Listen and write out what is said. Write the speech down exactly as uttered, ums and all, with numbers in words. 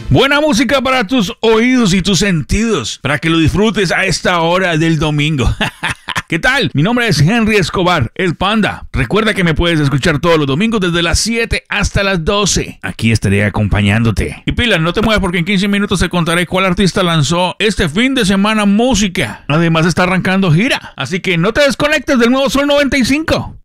Buena música para tus oídos y tus sentidos, para que lo disfrutes a esta hora del domingo. ¿Qué tal? Mi nombre es Henry Escobar, el Panda. Recuerda que me puedes escuchar todos los domingos desde las siete hasta las doce. Aquí estaré acompañándote. Y pila, no te muevas porque en quince minutos te contaré cuál artista lanzó este fin de semana música. Además está arrancando gira, así que no te desconectes del nuevo Sol noventa y cinco.